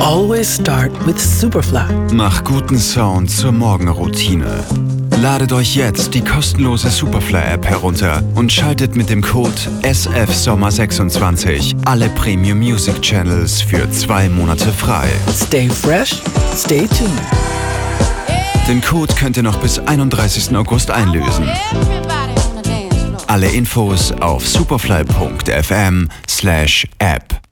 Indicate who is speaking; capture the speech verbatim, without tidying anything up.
Speaker 1: always start with Superfly.
Speaker 2: Mach guten Sound zur Morgenroutine. Ladet euch jetzt die kostenlose Superfly-App herunter und schaltet mit dem Code S F Sommer sechsundzwanzig alle Premium Music Channels für zwei Monate frei.
Speaker 1: Stay fresh, stay tuned.
Speaker 2: Den Code könnt ihr noch bis einunddreißigsten August einlösen. Alle Infos auf superfly punkt f m slash app.